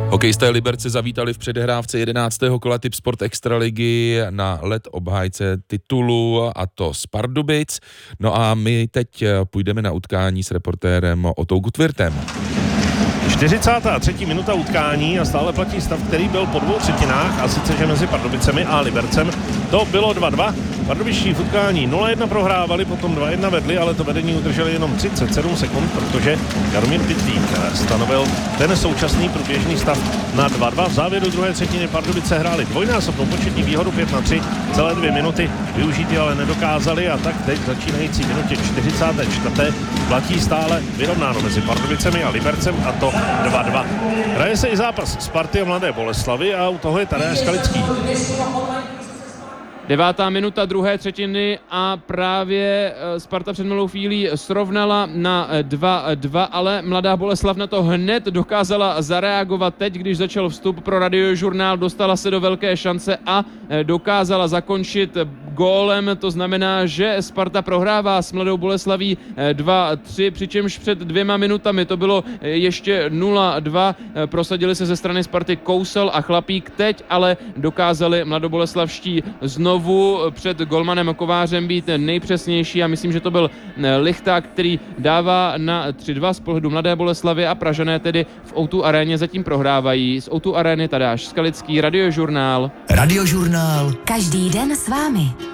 Hokejisté Liberce zavítali v předehrávce 11. kola Tipsport Extraligy na led obhájce titulu, a to z Pardubic. No a my teď půjdeme na utkání s reportérem Otou Gutwirtem. 43. minuta utkání a stále platí stav, který byl po 2 třetinách, a sice, že mezi Pardubicemi a Libercem to bylo 2-2. Pardubičtí v utkání 0-1 prohrávali, potom 2-1 vedli, ale to vedení udrželi jenom 37 sekund, protože Jaromír Pytlík stanovil ten současný průběžný stav na 2-2. V závěru druhé třetiny Pardubice hráli dvojnásobnou početní výhodu 5-3, celé 2 minuty využít ji ale nedokázali, a tak teď v začínající minutě 44. platí stále vyrovnáno mezi Pardubicemi a Libercem, a to 2-2. Hraje se i zápas Sparty a Mladé Boleslavi a u toho je Tadeáš Skalický. 9. minuta druhé třetiny a právě Sparta před malou chvílí srovnala na 2-2, ale Mladá Boleslav na to hned dokázala zareagovat. Teď, když začal vstup pro Radiožurnál, dostala se do velké šance a dokázala zakončit gólem. To znamená, že Sparta prohrává s Mladou Boleslaví 2-3, přičemž před 2 minutami to bylo ještě 0-2. Prosadili se ze strany Sparty Kousel a Chlapík, teď ale dokázali mladoboleslavští znovu před golmanem Kovářem být nejpřesnější, a myslím, že to byl Lichták, který dává na 3-2 z pohledu Mladé Boleslavy, a Pražané tedy v O2 aréně zatím prohrávají. Z O2 arény Tadeáš Skalický, Radiožurnál. Radiožurnál. Každý den s vámi.